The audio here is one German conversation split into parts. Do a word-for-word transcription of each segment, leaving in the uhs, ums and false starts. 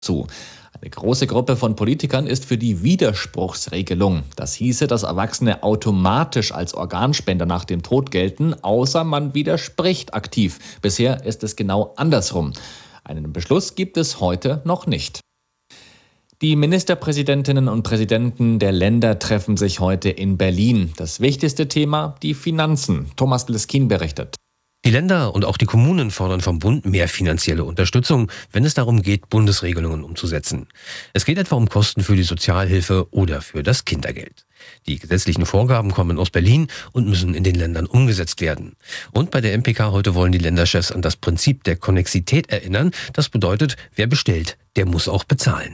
zu. Eine große Gruppe von Politikern ist für die Widerspruchsregelung. Das hieße, dass Erwachsene automatisch als Organspender nach dem Tod gelten, außer man widerspricht aktiv. Bisher ist es genau andersrum. Einen Beschluss gibt es heute noch nicht. Die Ministerpräsidentinnen und Präsidenten der Länder treffen sich heute in Berlin. Das wichtigste Thema, die Finanzen. Thomas Bliskin berichtet. Die Länder und auch die Kommunen fordern vom Bund mehr finanzielle Unterstützung, wenn es darum geht, Bundesregelungen umzusetzen. Es geht etwa um Kosten für die Sozialhilfe oder für das Kindergeld. Die gesetzlichen Vorgaben kommen aus Berlin und müssen in den Ländern umgesetzt werden. Und bei der M P K heute wollen die Länderchefs an das Prinzip der Konnexität erinnern. Das bedeutet, wer bestellt, der muss auch bezahlen.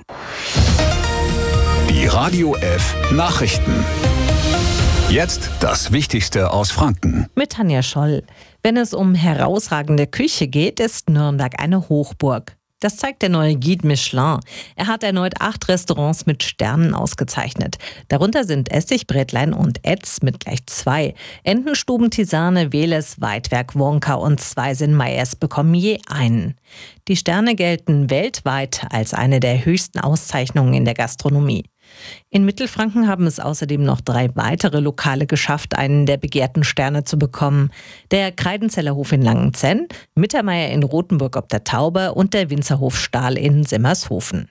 Die Radio F Nachrichten. Jetzt das Wichtigste aus Franken. Mit Tanja Scholl. Wenn es um herausragende Küche geht, ist Nürnberg eine Hochburg. Das zeigt der neue Guide Michelin. Er hat erneut acht Restaurants mit Sternen ausgezeichnet. Darunter sind Essigbrätlein und Etz mit gleich zwei. Entenstuben, Tisane, Weles, Weidwerk, Wonka und Zweisin Meyers bekommen je einen. Die Sterne gelten weltweit als eine der höchsten Auszeichnungen in der Gastronomie. In Mittelfranken haben es außerdem noch drei weitere Lokale geschafft, einen der begehrten Sterne zu bekommen. Der Kreidenzeller Hof in Langenzenn, Mittermeier in Rothenburg ob der Taube und der Winzerhof Stahl in Simmershofen.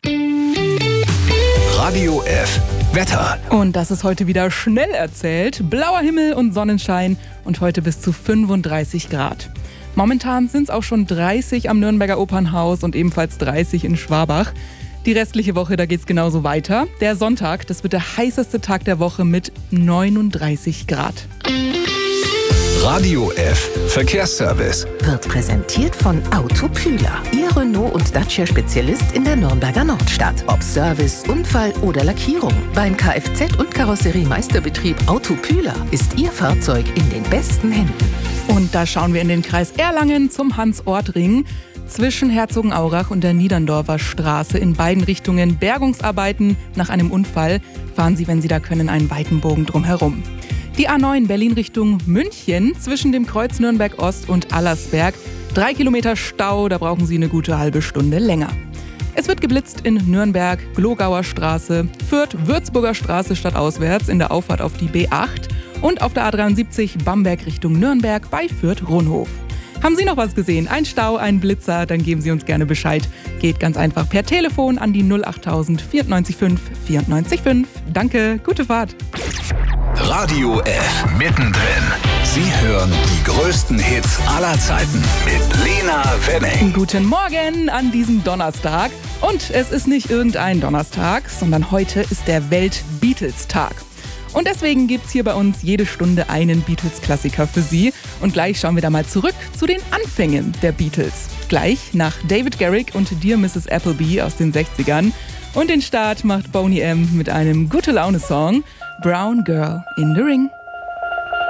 Radio F Wetter. Und das ist heute wieder schnell erzählt. Blauer Himmel und Sonnenschein und heute bis zu fünfunddreißig Grad. Momentan sind es auch schon dreißig am Nürnberger Opernhaus und ebenfalls dreißig in Schwabach. Die restliche Woche, da geht's genauso weiter. Der Sonntag, das wird der heißeste Tag der Woche mit neununddreißig Grad. Radio F Verkehrsservice wird präsentiert von Autopüler. Ihr Renault- und Dacia-Spezialist in der Nürnberger Nordstadt. Ob Service, Unfall oder Lackierung. Beim Kfz- und Karosseriemeisterbetrieb Autopüler ist Ihr Fahrzeug in den besten Händen. Und da schauen wir in den Kreis Erlangen zum Hans-Ort-Ring. Zwischen Herzogenaurach und der Niederndorfer Straße in beiden Richtungen Bergungsarbeiten nach einem Unfall. Fahren Sie, wenn Sie da können, einen weiten Bogen drumherum. Die A neun Berlin Richtung München zwischen dem Kreuz Nürnberg Ost und Allersberg. Drei Kilometer Stau, da brauchen Sie eine gute halbe Stunde länger. Es wird geblitzt in Nürnberg, Glogauer Straße, Fürth, Würzburger Straße stadtauswärts in der Auffahrt auf die B acht und auf der A dreiundsiebzig Bamberg Richtung Nürnberg bei Fürth-Ronhof. Haben Sie noch was gesehen? Ein Stau, ein Blitzer? Dann geben Sie uns gerne Bescheid. Geht ganz einfach per Telefon an die null achttausend vierundneunzig fünf vierundneunzig fünf. Danke, gute Fahrt. Radio F mittendrin. Sie hören die größten Hits aller Zeiten mit Lena Wenning. Guten Morgen an diesem Donnerstag. Und es ist nicht irgendein Donnerstag, sondern heute ist der Welt-Beatles-Tag. Und deswegen gibt's hier bei uns jede Stunde einen Beatles-Klassiker für Sie. Und gleich schauen wir da mal zurück zu den Anfängen der Beatles. Gleich nach David Garrick und Dear Missus Appleby aus den sechzigern. Und den Start macht Boney M. mit einem Gute-Laune-Song Brown Girl in the Ring.